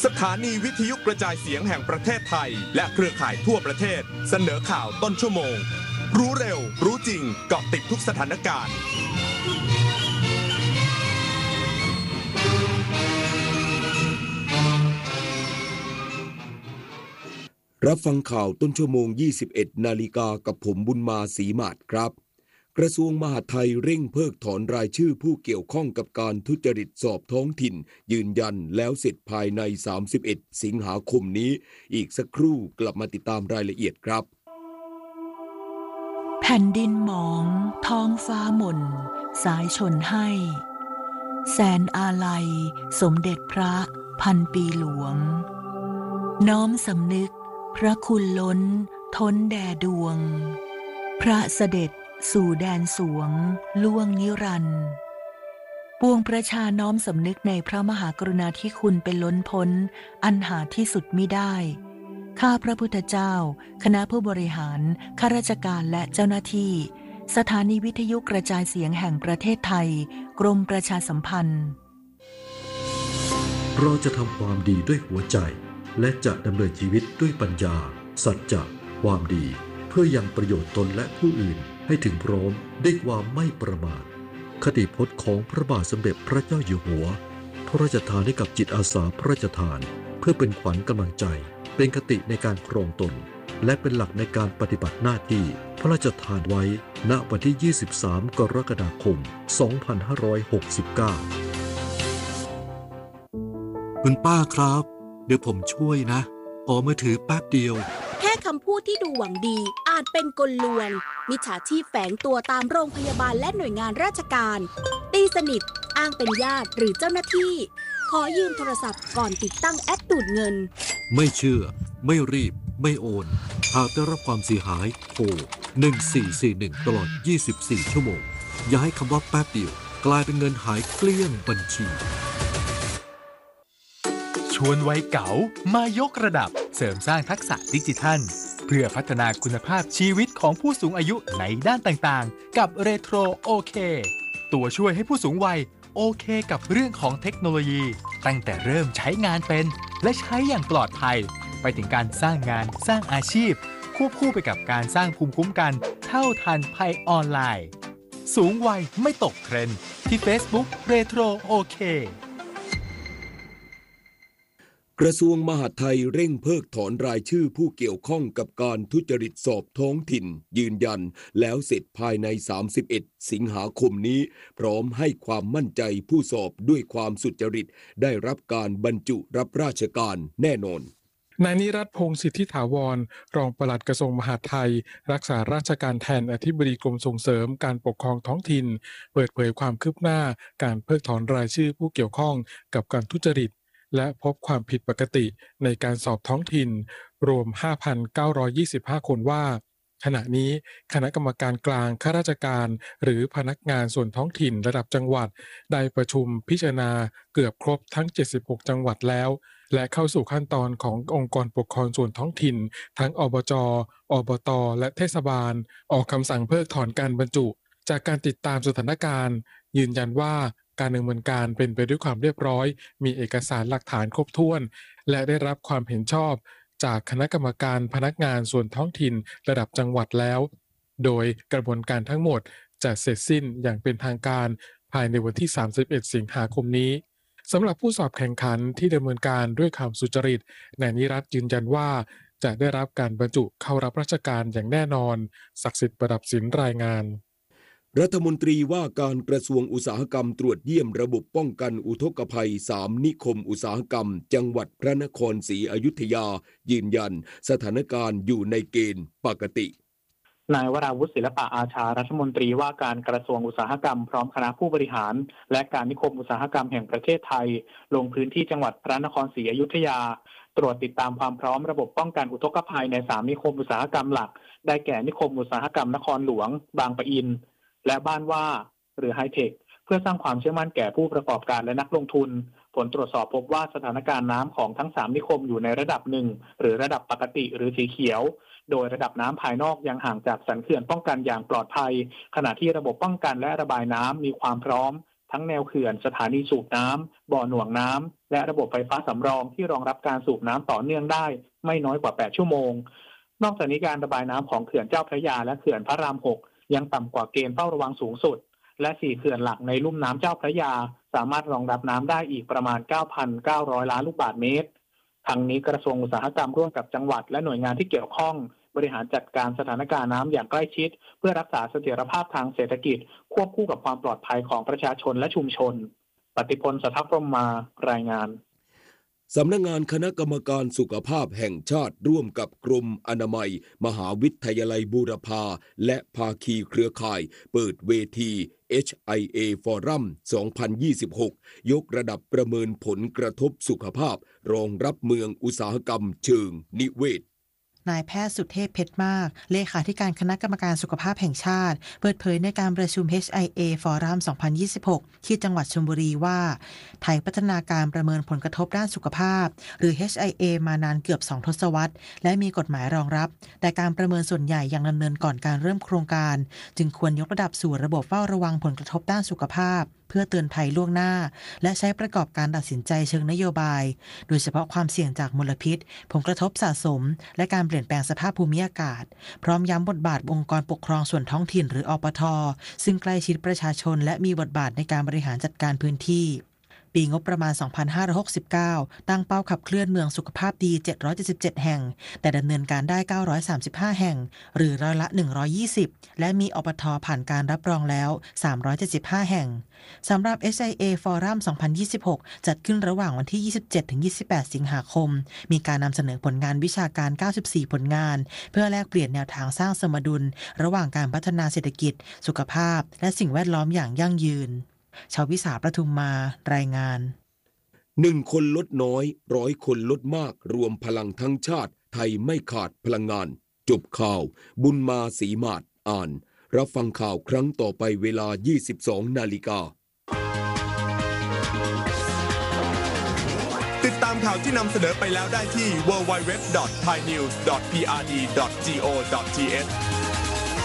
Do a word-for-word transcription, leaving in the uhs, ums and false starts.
สถานีวิทยุกระจายเสียงแห่งประเทศไทยและเครือข่ายทั่วประเทศเสนอข่าวต้นชั่วโมงรู้เร็วรู้จริงเกาะติดทุกสถานการณ์รับฟังข่าวต้นชั่วโมง ยี่สิบเอ็ด นาฬิกากับผมบุญมาศรีมาศครับกระทรวงมหาดไทยเร่งเพิกถอนรายชื่อผู้เกี่ยวข้องกับการทุจริตสอบท้องถิ่นยืนยันแล้วเสร็จภายในสามสิบเอ็ดสิงหาคมนี้อีกสักครู่กลับมาติดตามรายละเอียดครับแผ่นดินหมองท้องฟ้าหม่นสายชนให้แสนอาลัยสมเด็จพระพันปีหลวงน้อมสำนึกพระคุณล้นท้นแด่ดวงพระเสด็จสู่แดนสวงล่วงนิรันดร์ปวงประชาน้อมสำนึกในพระมหากรุณาธิคุณเป็นล้นพ้นอันหาที่สุดมิได้ข้าพระพุทธเจ้าคณะผู้บริหารข้าราชการและเจ้าหน้าที่สถานีวิทยุกระจายเสียงแห่งประเทศไทยกรมประชาสัมพันธ์เราจะทำความดีด้วยหัวใจและจะดำเนินชีวิตด้วยปัญญาสัจจะความดีเพื่อยังประโยชน์ตนและผู้อื่นให้ถึงพร้อมด้วยความไม่ประมาทคติพจน์ของพระบาทสมเด็จพระเจ้าอยู่หัวพระราชทานให้กับจิตอาสาพระราชทานเพื่อเป็นขวัญกำลังใจเป็นคติในการครองตนและเป็นหลักในการปฏิบัติหน้าที่พระราชทานไว้ณวันที่ยี่สิบสามกรกฎาคมสองพันห้าร้อยหกสิบเก้าคุณป้าครับเดี๋ยวผมช่วยนะขอมือถือแป๊บเดียวแค่คำพูดที่ดูหวังดีอาจเป็นกลลวงมิจฉาชีพแฝงตัวตามโรงพยาบาลและหน่วยงานราชการตีสนิทอ้างเป็นญาติหรือเจ้าหน้าที่ขอยืมโทรศัพท์ก่อนติดตั้งแอปดูดเงินไม่เชื่อไม่รีบไม่โอนหากได้รับความเสียหายโทรหนึ่งสี่สี่หนึ่งตลอดยี่สิบสี่ชั่วโมงอย่าให้คำว่าแป๊บเดียวกลายเป็นเงินหายเกลี้ยงบัญชีชวนวัยเก๋ามายกระดับเสริมสร้างทักษะดิจิทัลเพื่อพัฒนาคุณภาพชีวิตของผู้สูงอายุในด้านต่างๆกับเรโทรโอเคตัวช่วยให้ผู้สูงวัยโอเคกับเรื่องของเทคโนโลยีตั้งแต่เริ่มใช้งานเป็นและใช้อย่างปลอดภัยไปถึงการสร้างงานสร้างอาชีพควบคู่ไปกับการสร้างภูมิคุ้มกันเท่าทันภัยออนไลน์สูงวัยไม่ตกเทรนด์ที่ Facebook เรโทรโอเคกระทรวงมหาดไทยเร่งเพิกถอนรายชื่อผู้เกี่ยวข้องกับการทุจริตสอบท้องถิ่นยืนยันแล้วเสร็จภายในสามสิบเอ็ดสิงหาคมนี้พร้อมให้ความมั่นใจผู้สอบด้วยความสุจริตได้รับการบรรจุรับราชการแน่นอนนายนิรัตน์พงษ์สิทธิถาวรรองปลัดกระทรวงมหาดไทยรักษาราชการแทนอธิบดีกรมส่งเสริมการปกครองท้องถิ่นเปิดเผยความคืบหน้าการเพิกถอนรายชื่อผู้เกี่ยวข้องกับการทุจริตและพบความผิดปกติในการสอบท้องถิ่นรวม ห้าพันเก้าร้อยยี่สิบห้า คนว่าขณะนี้คณะกรรมการกลางข้าราชการหรือพนักงานส่วนท้องถิ่นระดับจังหวัดได้ประชุมพิจารณาเกือบครบทั้งเจ็ดสิบหกจังหวัดแล้วและเข้าสู่ขั้นตอนขององค์กรปกครองส่วนท้องถิ่นทั้งอบจ.อบต.และเทศบาลออกคำสั่งเพิกถอนการบรรจุจากการติดตามสถานการณ์ยืนยันว่าการดำเนินการเป็นไปด้วยความเรียบร้อยมีเอกสารหลักฐานครบถ้วนและได้รับความเห็นชอบจากคณะกรรมการพนักงานส่วนท้องถิ่นระดับจังหวัดแล้วโดยกระบวนการทั้งหมดจะเสร็จสิ้นอย่างเป็นทางการภายในวันที่สามสิบเอ็ดสิงหาคมนี้สำหรับผู้สอบแข่งขันที่ดำเนินการด้วยความสุจริตนายนิรัตน์ยืนยันว่าจะได้รับการบรรจุเข้ารับราชการอย่างแน่นอนศักดิ์สิทธิ์ประดับศิลป์รายงานรัฐมนตรีว่าการกระทรวงอุตสาหกรรมตรวจเยี่ยมระบบป้องกันอุทกภัยสามนิคมอุตสาหกรรมจังหวัดพระนครศรีอยุธยายืนยันสถานการณ์อยู่ในเกณฑ์ปกตินายวราวุฒิศิลปะอาชารัฐมนตรีว่าการกระทรวงอุตสาหกรรมพร้อมคณะผู้บริหารและการนิคมอุตสาหกรรมแห่งประเทศไทยลงพื้นที่จังหวัดพระนครศรีอยุธยาตรวจติดตามความพร้อมระบบป้องกันอุทกภัยในสามนิคมอุตสาหกรรมหลักได้แก่นิคมอุตสาหกรรมนครหลวงบางปะอินและบ้านว่าหรือไฮเทคเพื่อสร้างความเชื่อมั่นแก่ผู้ประกอบการและนักลงทุนผลตรวจสอบพบว่าสถานการณ์น้ำของทั้งสามนิคมอยู่ในระดับหนึ่งหรือระดับปกติหรือสีเขียวโดยระดับน้ำภายนอกยังห่างจากสันเขื่อนป้องกันอย่างปลอดภัยขณะที่ระบบป้องกันและระบายน้ำมีความพร้อมททั้งแนวเขื่อนสถานีสูบน้ำบ่อหน่วงน้ำและระบบไฟฟ้าสำรองที่รองรับการสูบน้ำต่อเนื่องได้ไม่น้อยกว่าแปดชั่วโมงนอกจากนี้การระบายน้ำของเขื่อนเจ้าพระยาและเขื่อนพระรามหกยังต่ำกว่าเกณฑ์เฝ้าระวังสูงสุดและสี่เขื่อนหลักในลุ่มน้ำเจ้าพระยาสามารถรองรับน้ำได้อีกประมาณ เก้าพันเก้าร้อย ล้านลูกบาศก์เมตรทั้งนี้กระทรวงอุตสาหกรรมร่วมกับจังหวัดและหน่วยงานที่เกี่ยวข้องบริหารจัดการสถานการณ์น้ำอย่างใกล้ชิดเพื่อรักษาเสถียรภาพทางเศรษฐกิจควบคู่กับความปลอดภัยของประชาชนและชุมชนปฏิพล สัทธพรหมมารายงานสำนักงานคณะกรรมการสุขภาพแห่งชาติร่วมกับกรมอนามัยมหาวิทยาลัยบูรพาและภาคีเครือข่ายเปิดเวที เอช ไอ เอ Forum สองพันยี่สิบหก ยกระดับประเมินผลกระทบสุขภาพรองรับเมืองอุตสาหกรรมเชิงนิเวศนายแพทย์สุเทพเพชรมากเลขาธิการคณะกรรมการสุขภาพแห่งชาติเปิดเผยในการประชุม เอช ไอ เอ Forum สองพันยี่สิบหก ที่จังหวัดชลบุรีว่าไทยพัฒนาการประเมินผลกระทบด้านสุขภาพหรือ เอช ไอ เอ มานานเกือบสองทศวรรษและมีกฎหมายรองรับแต่การประเมินส่วนใหญ่ยังดำเนินก่อนการเริ่มโครงการจึงควรยกระดับสู่ระบบเฝ้าระวังผลกระทบด้านสุขภาพเพื่อเตือนภัยล่วงหน้าและใช้ประกอบการตัดสินใจเชิงนโยบายโดยเฉพาะความเสี่ยงจากมลพิษผลกระทบสะสมและการเปลี่ยนแปลงสภาพภูมิอากาศพร้อมย้ำบทบาทองค์กรปกครองส่วนท้องถิ่นหรืออปท.ซึ่งใกล้ชิดประชาชนและมีบทบาทในการบริหารจัดการพื้นที่ปีงบประมาณ สองพันห้าร้อยหกสิบเก้า ตั้งเป้าขับเคลื่อนเมืองสุขภาพดี เจ็ดร้อยเจ็ดสิบเจ็ด แห่งแต่ดำเนินการได้ เก้าร้อยสามสิบห้า แห่งหรือร้อยละ หนึ่งร้อยยี่สิบ และมีอปท.ผ่านการรับรองแล้ว สามร้อยเจ็ดสิบห้า แห่งสำหรับ เอช ไอ เอ Forum สองพันยี่สิบหก จัดขึ้นระหว่างวันที่ ยี่สิบเจ็ดถึงยี่สิบแปด สิงหาคมมีการนำเสนอผลงานวิชาการ เก้าสิบสี่ ผลงานเพื่อแลกเปลี่ยนแนวทางสร้างสมดุลระหว่างการพัฒนาเศรษฐกิจสุขภาพและสิ่งแวดล้อมอย่างยั่งยืนชาววิสาประทุมมารายงานหนึ่งคนลดน้อยร้อยคนลดมากรวมพลังทั้งชาติไทยไม่ขาดพลังงานจบข่าวบุญมาศรีมาศอ่านรับฟังข่าวครั้งต่อไปเวลา ยี่สิบสอง นาฬิกาติดตามข่าวที่นำเสนอไปแล้วได้ที่ ดับเบิลยู ดับเบิลยู ดับเบิลยู ดอท ไทยนิวส์ ดอท พี อาร์ ดี ดอท จี โอ ดอท ที เอช